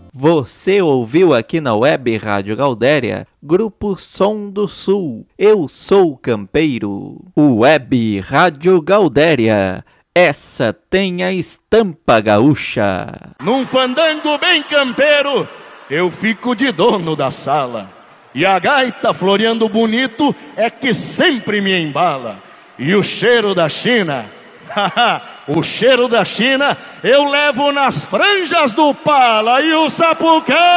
Você ouviu aqui na Web Rádio Gaudéria, Grupo Som do Sul. Eu sou campeiro. Web Rádio Gaudéria. Essa tem a estampa gaúcha. Num fandango bem campeiro, eu fico de dono da sala. E a gaita floreando bonito é que sempre me embala. E o cheiro da China, o cheiro da China eu levo nas franjas do pala. E o sapucão